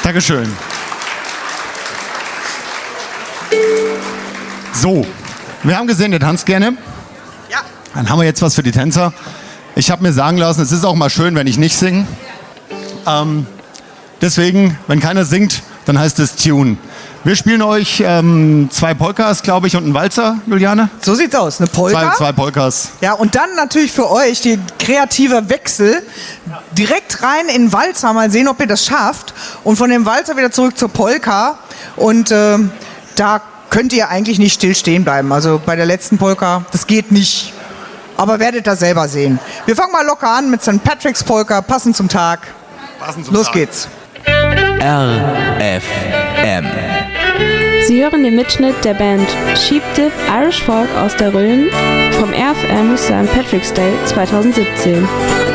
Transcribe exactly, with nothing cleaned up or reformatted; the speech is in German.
Dankeschön. So, wir haben gesehen, ihr tanzt gerne. Ja. Dann haben wir jetzt was für die Tänzer. Ich habe mir sagen lassen, es ist auch mal schön, wenn ich nicht singe. Ähm, deswegen, wenn keiner singt, dann heißt es Tune. Wir spielen euch ähm, zwei Polkas, glaube ich, und einen Walzer, Juliane. So sieht's aus, eine Polka. Zwei, zwei Polkas. Ja, und dann natürlich für euch die kreative Wechsel. Direkt rein in den Walzer, mal sehen, ob ihr das schafft. Und von dem Walzer wieder zurück zur Polka. Und ähm, da könnt ihr eigentlich nicht still stehen bleiben. Also bei der letzten Polka, das geht nicht. Aber werdet das selber sehen. Wir fangen mal locker an mit Sankt Patrick's Polka, passend zum Tag. Passend zum Los Tag. geht's. R F M. Sie hören den Mitschnitt der Band Sheep Dip Irish Folk aus der Rhön vom R F M Sankt Patrick's Day zweitausendsiebzehn.